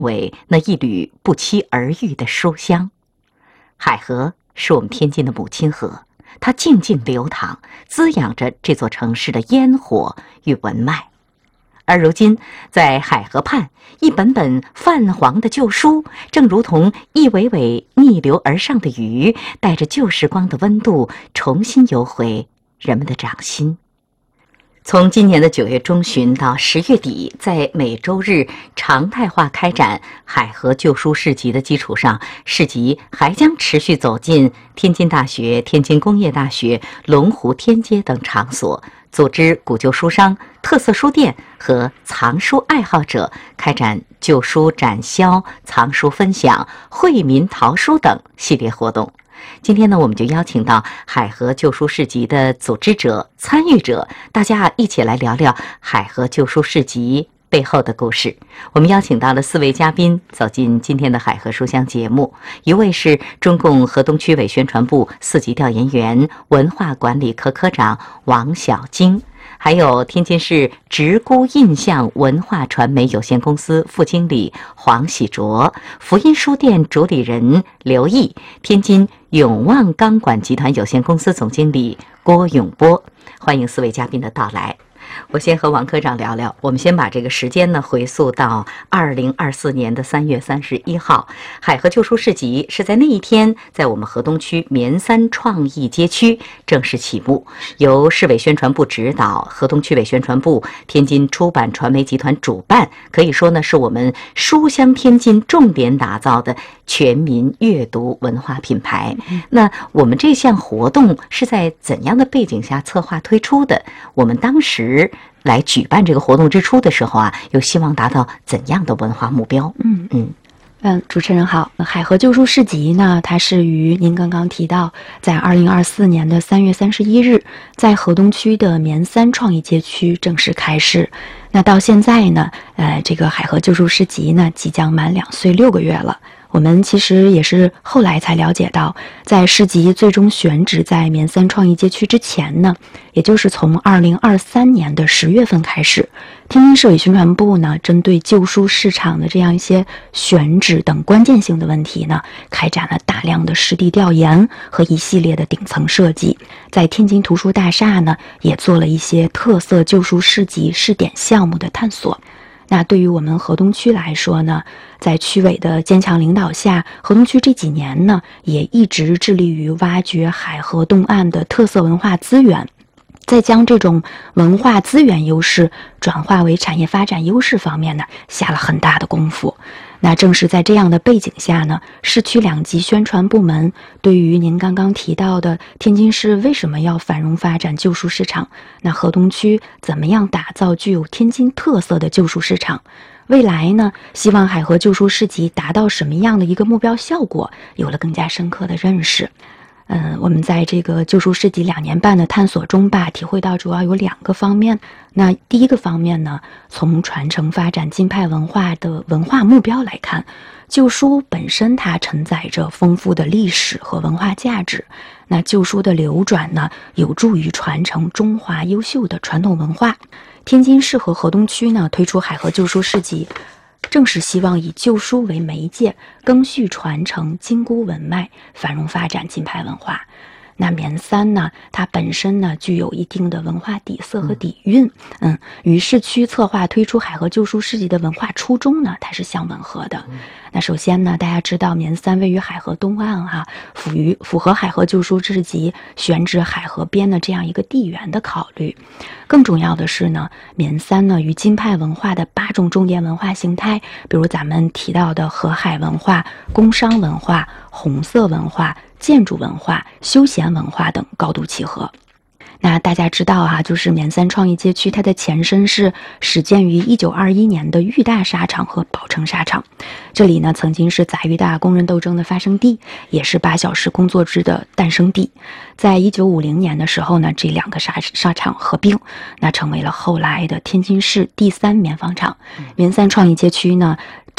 为那一缕不期而遇的书香。海河是我们天津的母亲河，它静静流淌，滋养着这座城市的烟火与文脉。而如今，在海河畔，一本本泛黄的旧书，正如同一尾尾逆流而上的鱼，带着旧时光的温度，重新游回人们的掌心。从今年的9月中旬到10月底，在每周日常态化开展海河旧书市集的基础上，市集还将持续走进天津大学、天津工业大学、龙湖天街等场所，组织古旧书商、特色书店和藏书爱好者开展旧书展销、藏书分享、惠民淘书等系列活动。今天呢，我们就邀请到海河旧书市集的组织者、参与者，大家一起来聊聊海河旧书市集背后的故事。我们邀请到了4位嘉宾走进今天的海河书香节目，一位是中共河东区委宣传部4级调研员、文化管理科科长王小晶，还有天津市直沽印象文化传媒有限公司副经理黄喜卓，福音书店主理人刘毅，天津永旺钢管集团有限公司总经理郭永波。欢迎4位嘉宾的到来。我先和王科长聊聊，我们先把这个时间呢回溯到2024年的3月31号，海河旧书市集是在那一天在我们河东区绵三创意街区正式启幕，由市委宣传部指导，河东区委宣传部、天津出版传媒集团主办，可以说呢是我们书香天津重点打造的全民阅读文化品牌。那我们这项活动是在怎样的背景下策划推出的？我们当时来举办这个活动之初的时候啊，又希望达到怎样的文化目标？ 主持人好。海河旧书市集呢，它是于您刚刚提到，在2024年的3月31日，在河东区的绵三创意街区正式开市。那到现在呢，这个海河旧书市集呢，即将满2岁6个月了。我们其实也是后来才了解到，在市集最终选址在绵三创意街区之前呢，也就是从2023年的10月份开始，天津市委宣传部呢，针对旧书市场的这样一些选址等关键性的问题呢，开展了大量的实地调研和一系列的顶层设计，在天津图书大厦呢，也做了一些特色旧书市集试点项目的探索。那对于我们河东区来说呢，在区委的坚强领导下，河东区这几年呢，也一直致力于挖掘海河东岸的特色文化资源，再将这种文化资源优势转化为产业发展优势方面呢，下了很大的功夫。那正是在这样的背景下呢，市区2级宣传部门对于您刚刚提到的天津市为什么要繁荣发展旧书市场，那河东区怎么样打造具有天津特色的旧书市场，未来呢，希望海河旧书市集达到什么样的一个目标效果，有了更加深刻的认识。我们在这个旧书市集2年半的探索中吧，体会到主要有2个方面。那第一个方面呢，从传承发展晋派文化的文化目标来看，旧书本身它承载着丰富的历史和文化价值。那旧书的流转呢，有助于传承中华优秀的传统文化。天津市和河东区呢，推出海河旧书市集，正是希望以旧书为媒介，更续传承筋骨文脉，繁荣发展晋派文化。那绵三呢，它本身呢具有一定的文化底色和底蕴，与市区策划推出海河旧书市集的文化初衷呢，它是相吻合的。那首先呢，大家知道绵三位于海河东岸符合海河旧书市集选址海河边的这样一个地缘的考虑。更重要的是呢，绵三呢与晋派文化的8种重点文化形态，比如咱们提到的河海文化、工商文化、红色文化、建筑文化、休闲文化等高度契合。那大家知道就是绵三创意街区，它的前身是始建于1921年的裕大纱厂和宝成纱厂，这里呢曾经是杂裕大工人斗争的发生地，也是8小时工作制的诞生地。在1950年的时候呢，这2个纱厂合并，那成为了后来的天津市第3棉纺厂。绵三创意街区呢，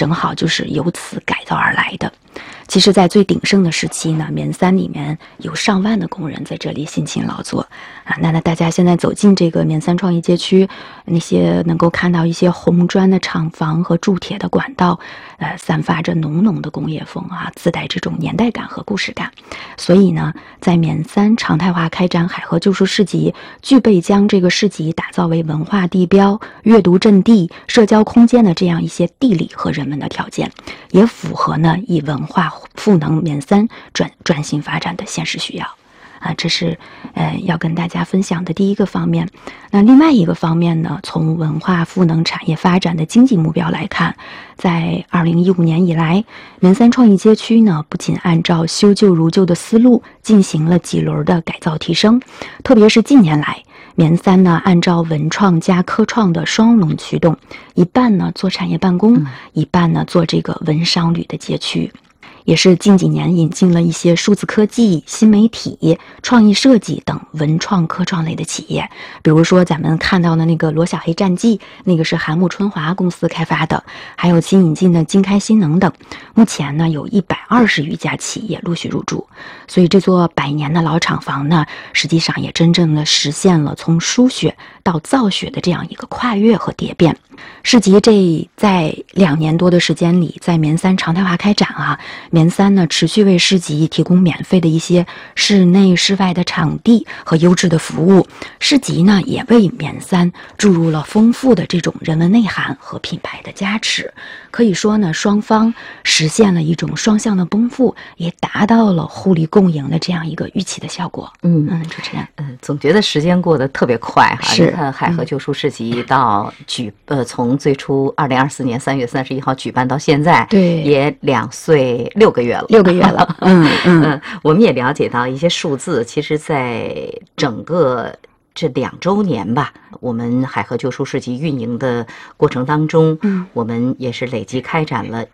正好就是由此改造而来的。其实在最鼎盛的时期呢，绵三里面有上万的工人在这里辛勤劳作啊。那大家现在走进这个绵三创意街区，那些能够看到一些红砖的厂房和铸铁的管道，散发着浓浓的工业风啊，自带这种年代感和故事感。所以呢，在绵三常态化开展海河旧书市集，具备将这个市集打造为文化地标、阅读阵地、社交空间的这样一些地理和人文的条件，也符合呢以文化赋能绵三转型发展的现实需要啊。这是要跟大家分享的第一个方面。那另外一个方面呢，从文化赋能产业发展的经济目标来看，在2015年以来，绵三创意街区呢不仅按照修旧如旧的思路进行了几轮的改造提升，特别是近年来，绵三呢按照文创加科创的双龙驱动，一半呢做产业办公，一半呢做这个文商旅的街区。也是近几年引进了一些数字科技、新媒体、创意设计等文创科创类的企业，比如说咱们看到的那个罗小黑战记，那个是韩木春华公司开发的，还有新引进的金开新能等。目前呢有120余家企业陆续入驻，所以这座100年的老厂房呢，实际上也真正的实现了从书写到造血的这样一个跨越和蝶变。市集这在2年多的时间里，在绵三常态化开展啊，绵三呢持续为市集提供免费的一些室内室外的场地和优质的服务，市集呢也为绵三注入了丰富的这种人文内涵和品牌的加持。可以说呢，双方实现了一种双向的奔赴，也达到了互利共赢的这样一个预期的效果。主持人， 总觉得时间过得特别快哈。 是， 你看海河旧书市集到从最初2024年3月31号举办到现在， 对， 也2岁6个月了。 6个月了。 我们也了解到一些数字，其实在整个这2周年吧，我们海河旧书市集运营的过程当中，我们也是累计开展了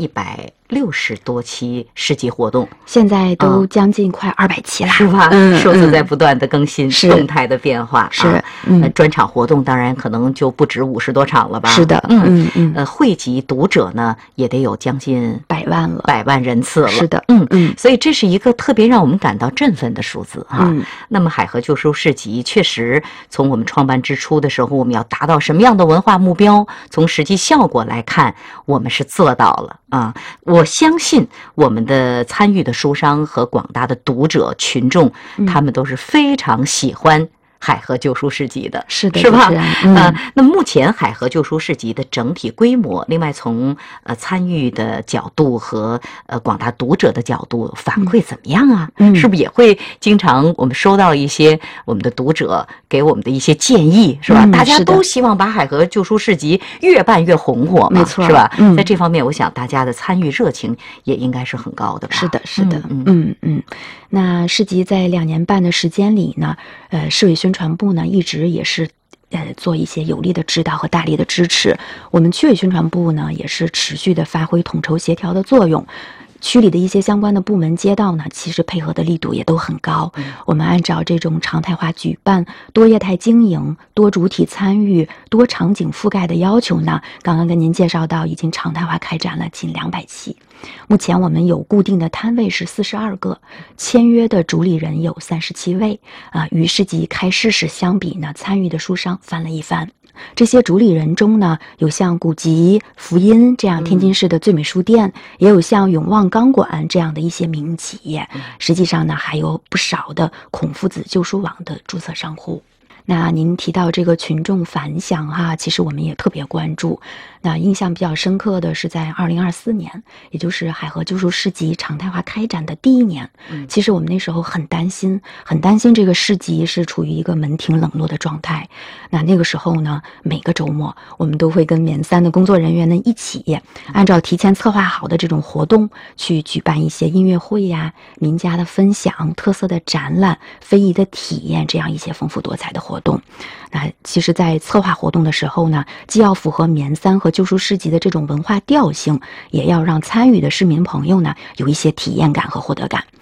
160多期市集活动， 现在都将近快200期了， 是吧？数字在不断的更新，动态的变化。 是， 专场活动当然可能就不止50多场了吧？ 是的， 汇集读者呢也得有将近 100万了 ，100万人次了。 是的， 所以这是一个特别让我们感到振奋的数字哈。那么海河旧书市集确实从我们创办之初的时候，我们要达到什么样的文化目标，从实际效果来看，我们是做到了啊。我相信我们的参与的书商和广大的读者群众，他们都是非常喜欢海河旧书市集的， 是的， 是吧？ 那目前海河旧书市集的整体规模，另外从参与的角度和广大读者的角度反馈怎么样啊？是不是也会经常我们收到一些我们的读者给我们的一些建议，是吧？大家都希望把海河旧书市集越办越红火嘛， 没错， 是吧？在这方面，我想大家的参与热情也应该是很高的吧？ 是的，是的，那市集在2年半的时间里呢，市委宣传部呢一直也是做一些有力的指导和大力的支持。我们区委宣传部呢也是持续的发挥统筹协调的作用。区里的一些相关的部门街道呢，其实配合的力度也都很高。我们按照这种常态化举办、多业态经营、多主体参与、多场景覆盖的要求呢，刚刚跟您介绍到，已经常态化开展了近200期。目前我们有固定的摊位是42个，签约的主理人有37位与市集开市时相比呢，参与的书商翻了一番。这些主理人中呢，有像古籍、福音这样天津市的最美书店，也有像永旺钢管这样的一些民营企业。实际上呢，还有不少的孔夫子旧书网的注册商户。那您提到这个群众反响哈，其实我们也特别关注。那印象比较深刻的是在2024年，也就是海河旧书市集常态化开展的第1年。其实我们那时候很担心这个市集是处于一个门庭冷落的状态。那个时候呢，每个周末我们都会跟绵三的工作人员呢一起，按照提前策划好的这种活动，去举办一些音乐会呀、名家的分享、特色的展览、非遗的体验这样一些丰富多彩的活动。那其实在策划活动的时候呢，既要符合绵三和旧书市集的这种文化调性，也要让参与的市民朋友呢有一些体验感和获得感。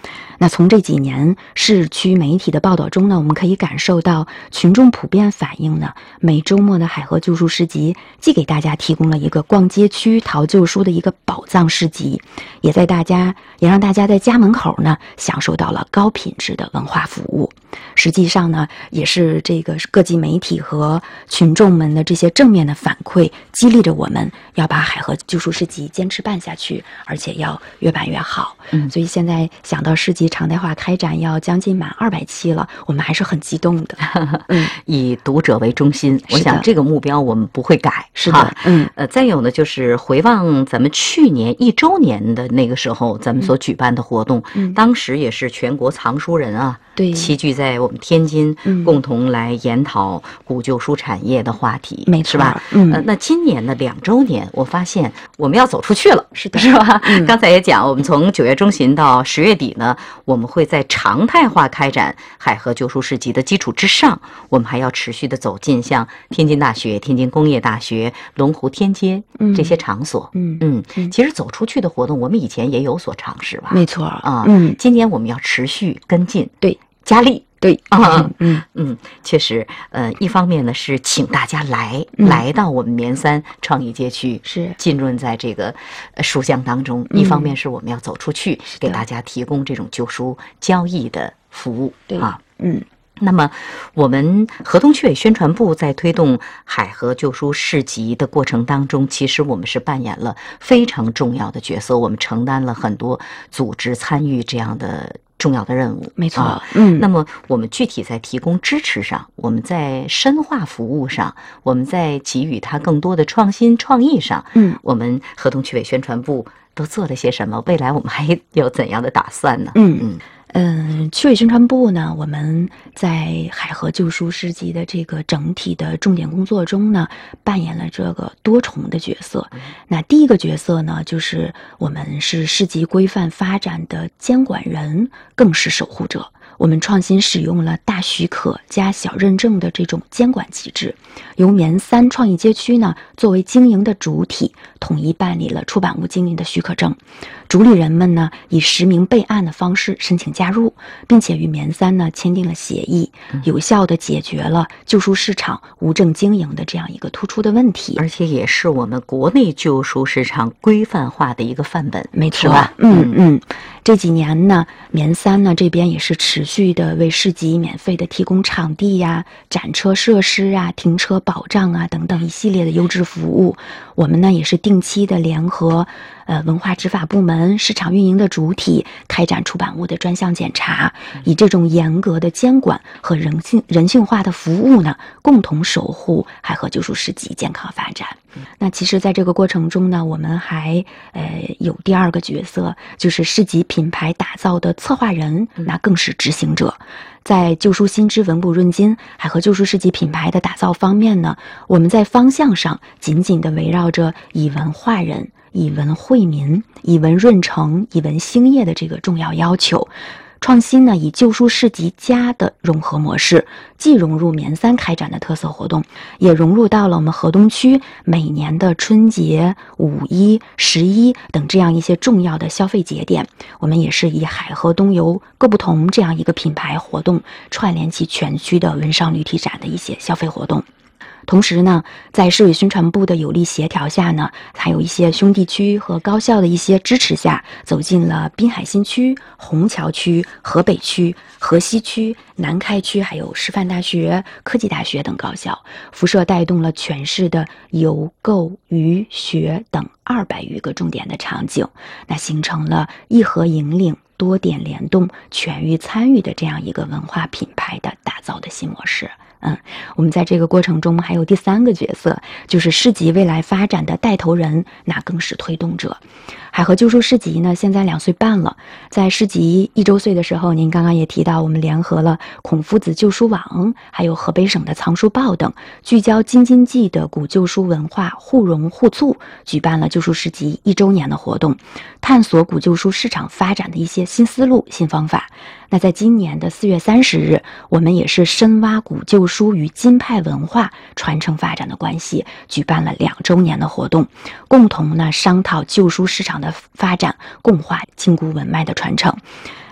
那从这几年市区媒体的报道中呢，我们可以感受到群众普遍反映呢，每周末的海河旧书市集既给大家提供了一个逛街区淘旧书的一个宝藏市集，也让大家在家门口呢享受到了高品质的文化服务。实际上呢，也是这个各级媒体和群众们的这些正面的反馈，激励着我们要把海河旧书市集坚持办下去，而且要越办越好。所以现在想到市集常态化开展要将近满200期了，我们还是很激动的。 以读者为中心，我想这个目标我们不会改。 是的， 再有呢，就是回望咱们去年1周年的那个时候，咱们所举办的活动，当时也是全国藏书人啊， 对， 齐聚在我们天津，共同来研讨古旧书产业的话题， 没错， 是吧？那今年的2周年，我发现我们要走出去了， 是的， 是吧？刚才也讲，我们从9月中旬到10月底呢，我们会在常态化开展海河旧书市集的基础之上，我们还要持续的走进像天津大学、天津工业大学、龙湖天街这些场所。其实走出去的活动，我们以前也有所尝试吧？ 没错啊，今年我们要持续跟进， 对， 加力。 对啊， 确实，一方面呢是请大家来到我们绵三创意街区， 是浸润在这个书香当中；一方面是我们要走出去，给大家提供这种旧书交易的服务。 对啊，那么，我们河东区委宣传部在推动海河旧书市集的过程当中，其实我们是扮演了非常重要的角色，我们承担了很多组织参与这样的重要的任务。 没错， 那么我们具体在提供支持上，我们在深化服务上，我们在给予它更多的创新创意上，我们河东区委宣传部都做了些什么？未来我们还有怎样的打算呢？ 区委宣传部呢，我们在海河旧书市集的这个整体的重点工作中呢，扮演了这个多重的角色。那第一个角色呢，就是我们是市集规范发展的监管人，更是守护者。我们创新使用了大许可加小认证的这种监管机制，由绵三创意街区呢作为经营的主体，统一办理了出版物经营的许可证。主理人们呢以实名备案的方式申请加入，并且与绵三呢签订了协议，有效地解决了旧书市场无证经营的这样一个突出的问题， 而且也是我们国内旧书市场规范化的一个范本。 没错， 是吧？ 这几年呢，绵三呢这边也是持续的为市集免费的提供场地呀、展车设施啊、停车保障啊等等一系列的优质服务。我们呢也是定期的联合文化执法部门、市场运营的主体开展出版物的专项检查，以这种严格的监管和人性化的服务呢，共同守护海河旧书市集健康发展。那其实在这个过程中呢，我们还有第二个角色，就是市集品牌打造的策划人，那更是执行者。在旧书新知文古润今海河旧书市集品牌的打造方面呢，我们在方向上紧紧地围绕着以文化人、以文惠民、以文润城、以文兴业的这个重要要求。创新呢，以旧书市集加的融合模式，既融入绵三开展的特色活动，也融入到了我们河东区每年的春节、5·1、11等这样一些重要的消费节点。我们也是以海河东游各不同这样一个品牌活动，串联起全区的文商旅体展的一些消费活动。同时呢，在市委宣传部的有力协调下呢，还有一些兄弟区和高校的一些支持下，走进了滨海新区、虹桥区、河北区、河西区、南开区，还有师范大学、科技大学等高校，辐射带动了全市的游、购、娱、学等200余个重点的场景，那形成了一河引领、多点联动、全域参与的这样一个文化品牌的打造的新模式。我们在这个过程中还有第三个角色，就是市集未来发展的带头人，那更是推动者。海河旧书市集呢，现在2岁半了。在市集1周岁的时候，您刚刚也提到，我们联合了孔夫子旧书网，还有河北省的藏书报等，聚焦京津冀的古旧书文化互融互促，举办了旧书市集1周年的活动，探索古旧书市场发展的一些新思路、新方法。那在今年的4月30日，我们也是深挖古旧书与京派文化传承发展的关系，举办了2周年的活动，共同呢商讨旧书市场的发展，共话今古文脉的传承。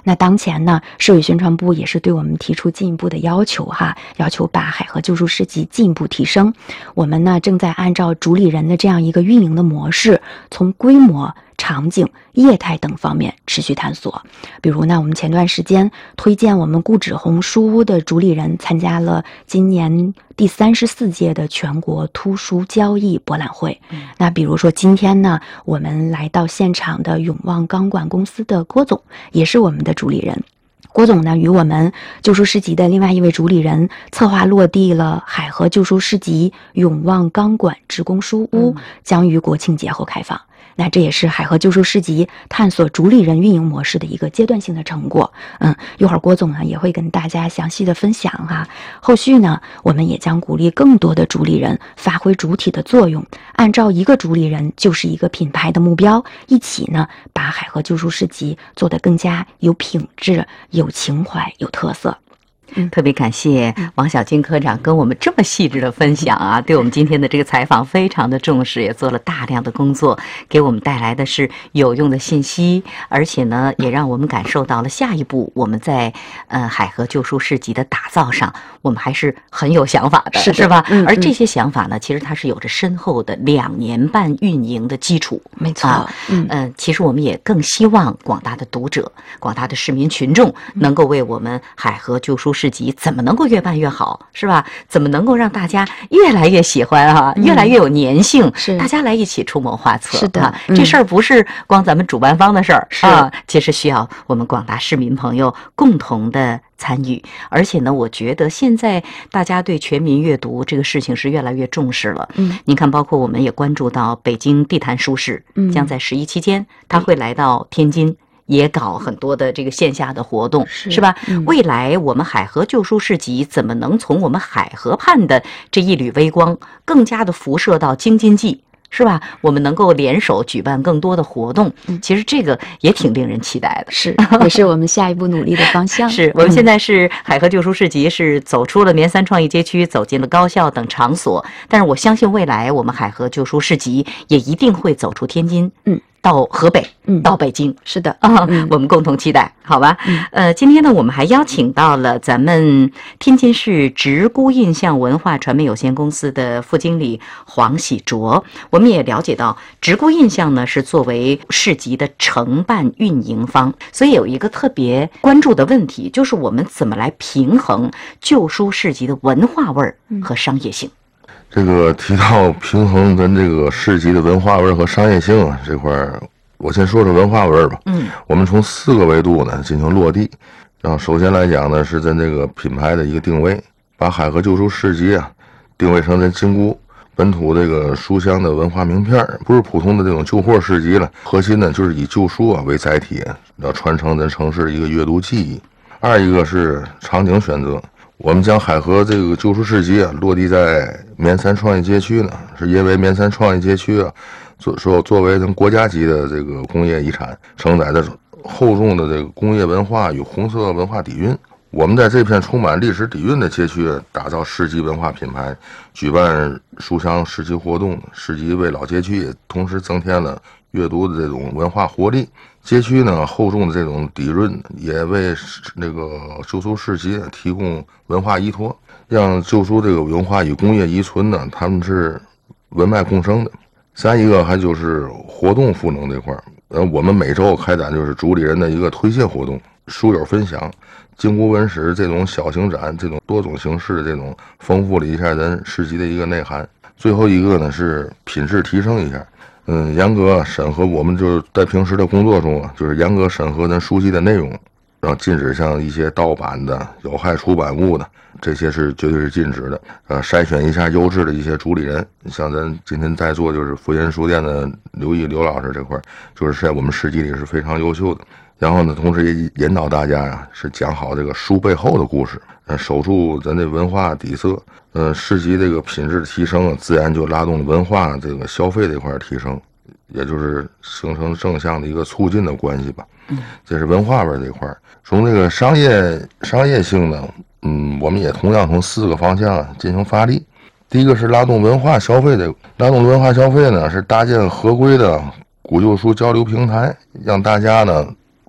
那当前呢，市委宣传部也是对我们提出进一步的要求要求把海河旧书市集进一步提升。我们呢正在按照主理人的这样一个运营的模式，从规模、场景、业态等方面持续探索。比如呢，我们前段时间推荐我们顾芷红书屋的主理人参加了今年第34届的全国图书交易博览会。那比如说今天呢，我们来到现场的永旺钢管公司的郭总也是我们的主理人。郭总呢，与我们旧书市集的另外一位主理人策划落地了海河旧书市集永旺钢管职工书屋，将于国庆节后开放。那这也是海河旧书市集探索主理人运营模式的一个阶段性的成果。一会儿郭总呢也会跟大家详细的分享后续呢，我们也将鼓励更多的主理人发挥主体的作用，按照一个主理人就是一个品牌的目标，一起呢把海河旧书市集做得更加有品质、有情怀、有特色。 特别感谢王小军科长跟我们这么细致的分享对我们今天的这个采访非常的重视，也做了大量的工作，给我们带来的是有用的信息，而且呢，也让我们感受到了下一步我们在海河旧书市集的打造上，我们还是很有想法的，是吧？而这些想法呢，其实它是有着深厚的2年半运营的基础， 没错。 其实我们也更希望广大的读者、广大的市民群众能够为我们海河旧书市集怎么能够越办越好，是吧？怎么能够让大家越来越喜欢越来越有粘性， 是大家来一起出谋划策。 是的， 这事儿不是光咱们主办方的事儿其实需要我们广大市民朋友共同的参与。而且呢，我觉得现在大家对全民阅读这个事情是越来越重视了。您看，包括我们也关注到北京地坛书市将在11期间，他会来到天津。也搞很多的这个线下的活动，是吧？未来我们海河旧书市集怎么能从我们海河畔的这一缕微光，更加的辐射到京津冀，是吧？我们能够联手举办更多的活动，其实这个也挺令人期待的， 是也是我们下一步努力的方向。 是我们现在是海河旧书市集是走出了绵三创意街区，走进了高校等场所，但是我相信未来我们海河旧书市集也一定会走出天津，到河北，到北京， 是的我们共同期待，好吧？今天呢，我们还邀请到了咱们天津市直沽印象文化传媒有限公司的副经理黄喜卓。我们也了解到，直沽印象呢是作为市集的承办运营方，所以有一个特别关注的问题，就是我们怎么来平衡旧书市集的文化味儿和商业性。 这个提到平衡咱这个市集的文化味和商业性这块儿，我先说说文化味吧。我们从4个维度呢进行落地。然后首先来讲呢，是咱这个品牌的一个定位，把海河旧书市集定位成咱京沽本土这个书香的文化名片，不是普通的这种旧货市集了。核心呢就是以旧书为载体，要传承咱城市一个阅读记忆。二一个是场景选择。我们将海河这个旧书市集落地在绵三创业街区呢，是因为绵三创业街区作为咱国家级的这个工业遗产，承载着厚重的这个工业文化与红色文化底蕴。我们在这片充满历史底蕴的街区打造市集文化品牌，举办书香市集活动，市集为老街区也同时增添了阅读的这种文化活力。街区呢厚重的这种底蕴也为这个旧书市集提供文化依托，让旧书这个文化与工业遗存呢，他们是文脉共生的。再一个还就是活动赋能这块我们每周开展就是主理人的一个推荐活动，书友分享京沽文史这种小型展，这种多种形式的这种丰富了一下咱市集的一个内涵。最后一个呢是品质提升一下，严格审核，我们就是在平时的工作中就是严格审核咱书籍的内容，然后禁止像一些盗版的、有害出版物的，这些是绝对是禁止的。筛选一下优质的一些主理人，像咱今天在座就是福音书店的刘老师这块，就是在我们市集里是非常优秀的。然后呢，同时也引导大家是讲好这个书背后的故事，守住咱的文化底色。市集这个品质的提升自然就拉动了文化这个消费这块提升，也就是形成正向的一个促进的关系吧。这是文化味这块。从这个商业性呢，我们也同样从4个方向进行发力。第一个是拉动文化消费的，拉动文化消费呢是搭建合规的古旧书交流平台，让大家呢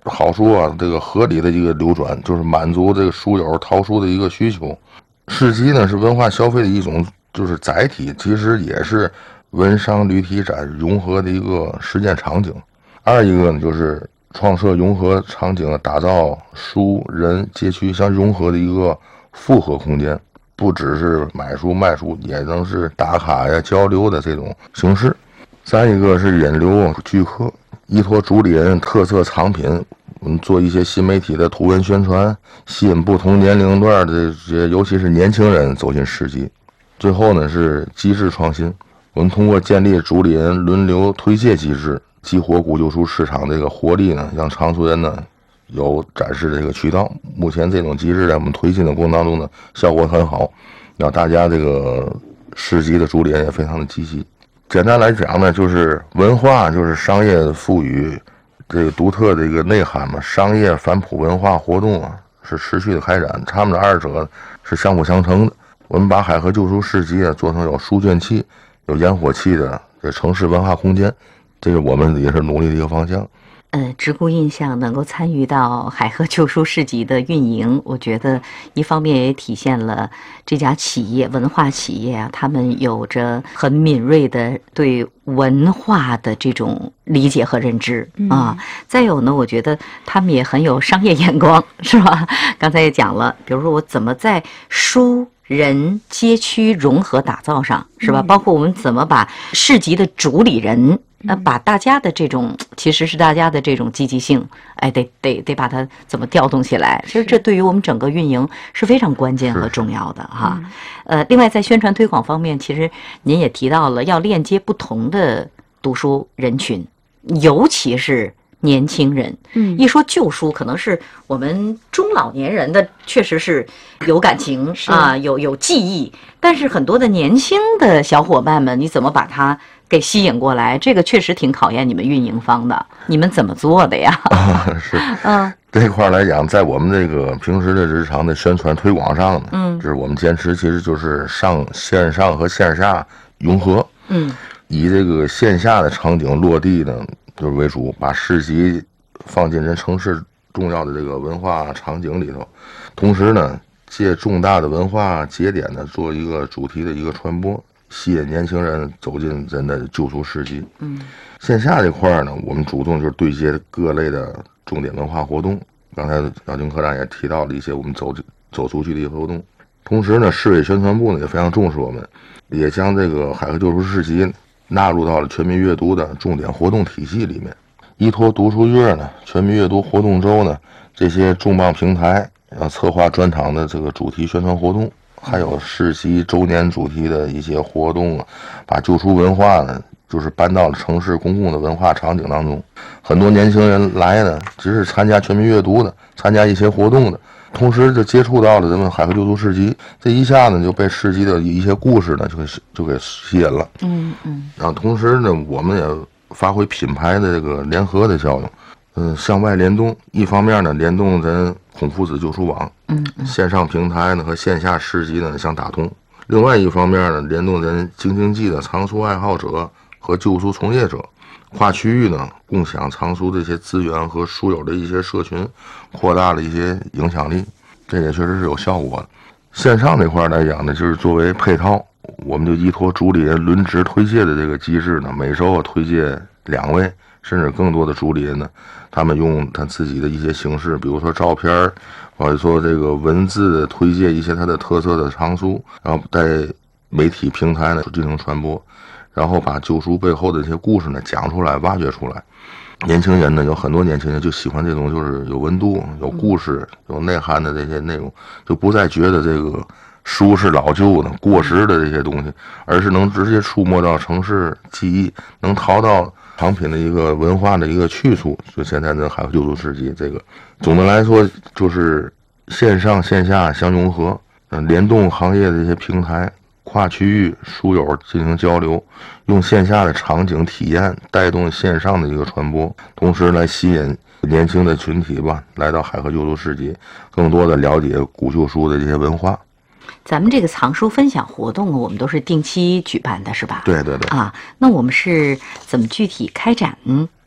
好书啊这个合理的一个流转，就是满足这个书友淘书的一个需求。市集呢是文化消费的一种就是载体，其实也是文商旅体展融合的一个实践场景。二一个呢就是创设融合场景，打造书人街区相融合的一个复合空间，不只是买书卖书，也能是打卡呀交流的这种形式。三一个是引流聚客，依托主理人特色藏品，做一些新媒体的图文宣传，吸引不同年龄段的这些尤其是年轻人走进市集。最后呢是机制创新，我们通过建立主理人轮流推介机制，激活古旧书市场这个活力呢，让藏书人呢有展示的这个渠道。目前这种机制在我们推进的过程当中呢，效果很好，让大家这个市集的主理人也非常的积极。简单来讲呢，就是文化就是商业赋予这个独特的一个内涵嘛，商业反哺文化活动啊是持续的开展，他们的二者是相辅相成的。我们把海河旧书市集啊做成有书卷气、有烟火气的这城市文化空间，这个我们也是努力的一个方向。 直顾印象能够参与到海河旧书市集的运营，我觉得一方面也体现了这家企业文化企业啊，他们有着很敏锐的对文化的这种理解和认知啊。再有呢，我觉得他们也很有商业眼光，是吧？刚才也讲了，比如说我怎么在书人街区融合打造上，是吧？包括我们怎么把市集的主理人把大家的这种其实是大家的这种积极性，得把它怎么调动起来。其实这对于我们整个运营是非常关键和重要的哈。另外在宣传推广方面，其实您也提到了要链接不同的读书人群，尤其是年轻人。一说旧书，可能是我们中老年人的确实是有感情啊，有记忆，但是很多的年轻的小伙伴们，你怎么把它给吸引过来？这个确实挺考验你们运营方的，你们怎么做的呀？ 是，这块来讲，在我们这个平时的日常的宣传推广上呢，就是我们坚持其实就是线上和线下融合，以这个线下的场景落地呢，就是为主，把市集放进人城市重要的这个文化场景里头，同时呢，借重大的文化节点呢，做一个主题的一个传播，吸引年轻人走进人的旧书市集。线下这块呢，我们主动就是对接各类的重点文化活动。刚才姚军科长也提到了一些我们走出去的一些活动。同时呢，市委宣传部呢也非常重视我们，也将这个海河旧书市集纳入到了全民阅读的重点活动体系里面。依托读书月呢、全民阅读活动周呢这些重磅平台，策划专场的这个主题宣传活动，还有市集周年主题的一些活动啊，把旧书文化呢，就是搬到了城市公共的文化场景当中。很多年轻人来呢，只是参加全民阅读的，参加一些活动的，同时就接触到了咱们海河旧书市集，这一下呢就被市集的一些故事呢就给吸引了。然后同时呢，我们也发挥品牌的这个联合的效应。向外联动，一方面呢联动咱孔夫子旧书网，线上平台呢和线下市集呢相打通；另外一方面呢联动咱京津冀的藏书爱好者和旧书从业者，跨区域呢共享藏书这些资源和书友的一些社群，扩大了一些影响力，这也确实是有效果的。线上这块来讲呢，就是作为配套，我们就依托主理人轮值推介的这个机制呢，每周推介2位甚至更多的主理人呢，他们用他自己的一些形式，比如说照片，或者说这个文字的推荐一些他的特色的藏书，然后在媒体平台呢进行传播，然后把旧书背后的这些故事呢讲出来、挖掘出来。年轻人呢，有很多年轻人就喜欢这种就是有温度、有故事、有内涵的这些内容，就不再觉得这个书是老旧的、过时的这些东西，而是能直接触摸到城市记忆，能淘到藏品的一个文化的一个去处。就现在的海河旧书市集，这个总的来说就是线上线下相融合，联动行业的这些平台，跨区域书友进行交流，用线下的场景体验带动线上的一个传播，同时来吸引年轻的群体吧来到海河旧书市集，更多的了解古旧书的这些文化。 咱们这个藏书分享活动，我们都是定期举办的，是吧？ 对对对。 那我们是怎么具体开展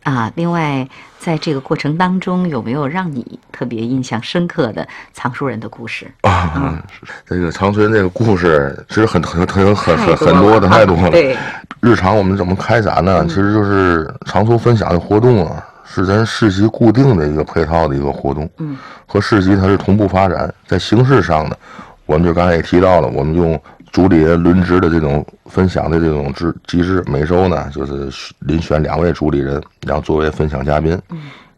啊，另外，在这个过程当中，有没有让你特别印象深刻的藏书人的故事啊？这个藏书人这个故事其实很多的太多了。 对， 日常我们怎么开展呢？其实就是藏书分享的活动啊，是咱市集固定的一个配套的一个活动。和市集它是同步发展。在形式上呢，我们就刚才也提到了，我们用主理人轮值的这种分享的这种机制，每周呢就是遴选2位主理人，然后作为分享嘉宾。